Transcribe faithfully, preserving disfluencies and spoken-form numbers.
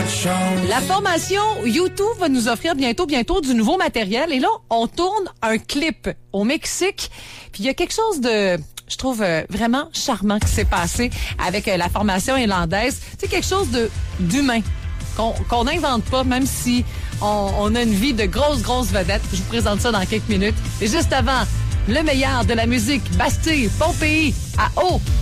La formation YouTube va nous offrir bientôt, bientôt du nouveau matériel. Et là, on tourne un clip au Mexique. Puis il y a quelque chose de, je trouve, euh, vraiment charmant qui s'est passé avec euh, la formation irlandaise. C'est quelque chose de d'humain qu'on qu'on n'invente pas, même si on, on a une vie de grosses, grosses vedettes. Je vous présente ça dans quelques minutes. Et juste avant, le meilleur de la musique, Bastille, Pompéi, à eau.